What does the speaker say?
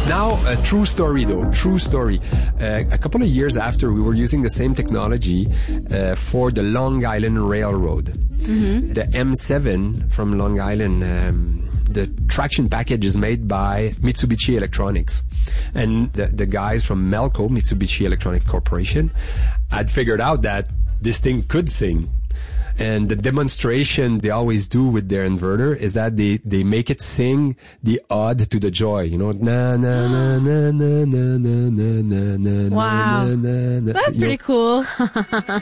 Now, a true story though, true story. A couple of years after, we were using the same technology for the Long Island Railroad. Mm-hmm. The M7 from Long Island, the traction package is made by Mitsubishi Electronics. And the guys from Melco, Mitsubishi Electronic Corporation, had figured out that this thing could sing. And the demonstration they always do with their inverter is that they make it sing the ode to the joy. You know, na na na na na na na na na. Wow, na, na, that's pretty cool.